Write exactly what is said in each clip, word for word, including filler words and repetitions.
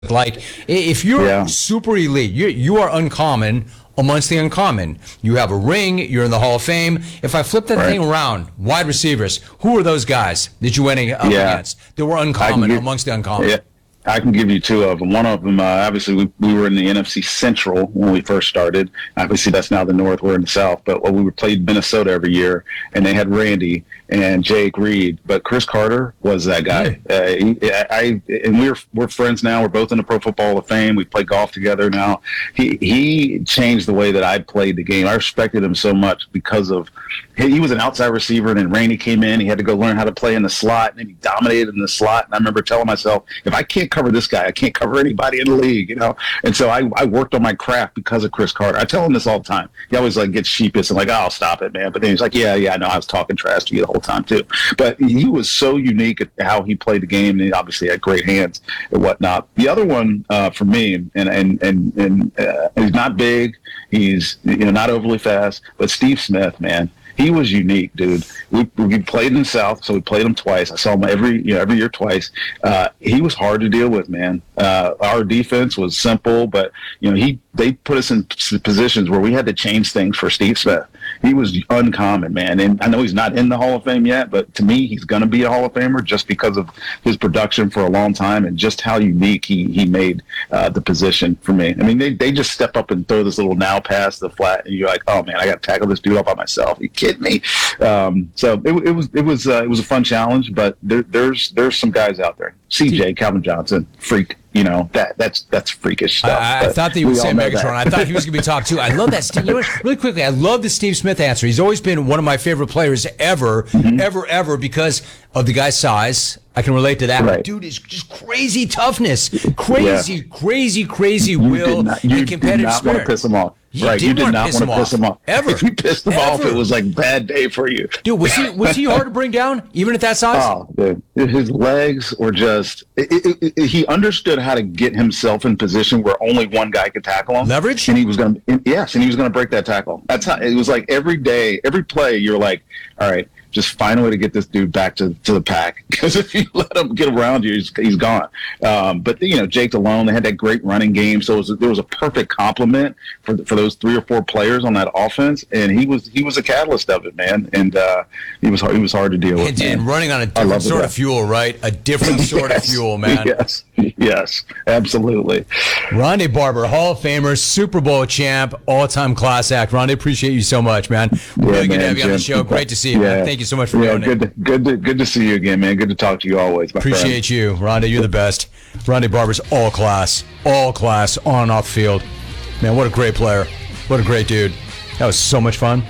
Like, if you're Yeah. super elite, you you are uncommon amongst the uncommon. You have a ring, you're in the Hall of Fame. If I flip that Right. thing around, wide receivers, who are those guys that you went up Yeah. against that were uncommon give- amongst the uncommon? Yeah, I can give you two of them. One of them, uh, obviously, we, we were in the N F C Central when we first started. Obviously, that's now the North. We're in the South. But well, we played Minnesota every year, and they had Randy and Jake Reed. But Chris Carter was that guy. Uh, he, I, and we're we're friends now. We're both in the Pro Football Hall of Fame. We play golf together now. He he changed the way that I played the game. I respected him so much because of he, he was an outside receiver, and then Randy came in. He had to go learn how to play in the slot, and then he dominated in the slot. And I remember telling myself, if I can't cover this guy, I can't cover anybody in the league, you know. And so I, I worked on my craft because of Chris Carter. I tell him this all the time. He always like gets sheepish and like, oh, stop it, man. But then he's like, yeah, yeah, I know. I was talking trash to you the whole time too. But he was so unique at how he played the game, and he obviously had great hands and whatnot. The other one uh, for me, and and and and uh, he's not big. He's you know not overly fast, but Steve Smith, man. He was unique, dude. We, we played in the South, so we played him twice. I saw him every you know every year twice. Uh, he was hard to deal with, man. Uh, our defense was simple, but you know he they put us in positions where we had to change things for Steve Smith. He was uncommon, man. And I know he's not in the Hall of Fame yet, but to me, he's going to be a Hall of Famer just because of his production for a long time and just how unique he, he made uh, the position for me. I mean, they, they just step up and throw this little now pass to the flat, and you're like, oh, man, I got to tackle this dude all by myself. Are you kidding me? Um, so it, it was it was uh, it was a fun challenge, but there, there's there's some guys out there. C J, Calvin Johnson, freak. You know, that that's that's freakish stuff. I, I thought that you would say Megatron. I thought he was going to be talked to. I love that. Steve, you know what? Really quickly, I love the Steve Smith answer. He's always been one of my favorite players ever, mm-hmm. ever, ever, because of the guy's size. I can relate to that. Right. Dude is just crazy toughness, crazy, yeah. crazy, crazy you will not, you and competitive did not spirit. Want to piss him off. You right, you did not want to piss him off. Ever. If you pissed him Ever. off, it was like a bad day for you. Dude, was he was he hard to bring down, even at that size? Oh, dude. His legs were just it, it, it, he understood how to get himself in position where only one guy could tackle him. Leverage? And he was going to, yes, and he was going to break that tackle. That's how it was like every day, every play, you're like, all right, just find a way to get this dude back to, to the pack. Because if you let him get around you, he's, he's gone. Um, but, you know, Jake Delhomme, they had that great running game. So it was, there was a perfect complement for for those three or four players on that offense. And he was he was a catalyst of it, man. And uh, he was he was hard to deal with. And, and running on a different sort of fuel, right? A different sort yes. of fuel, man. Yes, yes, absolutely. Rondé Barber, Hall of Famer, Super Bowl champ, all-time class act. Rondé, appreciate you so much, man. Really yeah, good man, to have you Jim. on the show. Great to see you, yeah. man. Thank you so much for yeah, doing good it. To, good, to, good to see you again, man. Good to talk to you always, my Appreciate friend. you, Rondé. You're the best. Rondé Barber's all class, all class, on and off field. Man, what a great player. What a great dude. That was so much fun.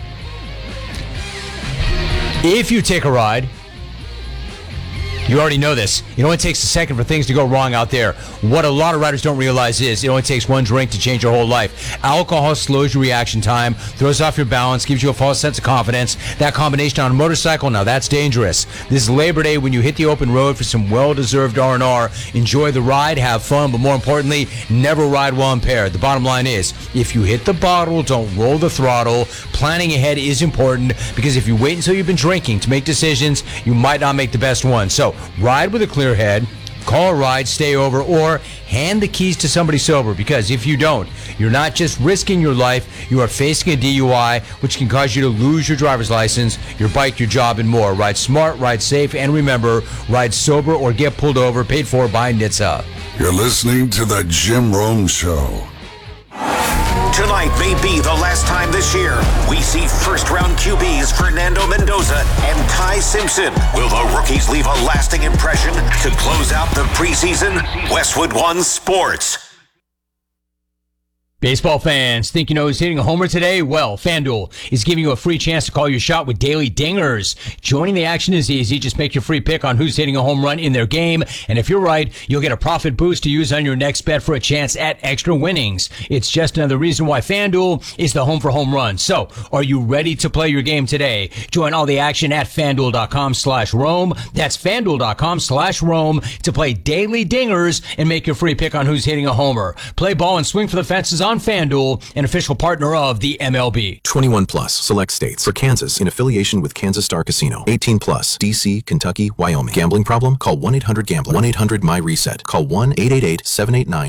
If you take a ride, you already know this. It only takes a second for things to go wrong out there. What a lot of riders don't realize is it only takes one drink to change your whole life. Alcohol slows your reaction time, throws off your balance, gives you a false sense of confidence. That combination on a motorcycle, now that's dangerous. This Labor Day, when you hit the open road for some well-deserved R and R, enjoy the ride, have fun, but more importantly, never ride while impaired. The bottom line is, if you hit the bottle, don't roll the throttle. Planning ahead is important, because if you wait until you've been drinking to make decisions, you might not make the best one. So, ride with a clear head, call a ride, stay over, or hand the keys to somebody sober, because if you don't, you're not just risking your life, you are facing a D U I, which can cause you to lose your driver's license, your bike, your job, and more. Ride smart, ride safe, and remember, ride sober or get pulled over, paid for by N H T S A. You're listening to The Jim Rome Show. Tonight may be the last time this year we see first-round Q Bs Fernando Mendoza and Ty Simpson. Will the rookies leave a lasting impression to close out the preseason? Westwood One Sports. Baseball fans, think you know who's hitting a homer today? Well, FanDuel is giving you a free chance to call your shot with daily dingers. Joining the action is easy. Just make your free pick on who's hitting a home run in their game. And if you're right, you'll get a profit boost to use on your next bet for a chance at extra winnings. It's just another reason why FanDuel is the home for home runs. So, are you ready to play your game today? Join all the action at FanDuel.com slash Rome. That's FanDuel.com slash Rome to play daily dingers and make your free pick on who's hitting a homer. Play ball and swing for the fences on on FanDuel, an official partner of the M L B. twenty-one plus, select states. For Kansas, in affiliation with Kansas Star Casino. eighteen plus, D C, Kentucky, Wyoming. Gambling problem? Call one eight hundred gambler. one eight hundred my reset. Call one eight eight eight seven eight nine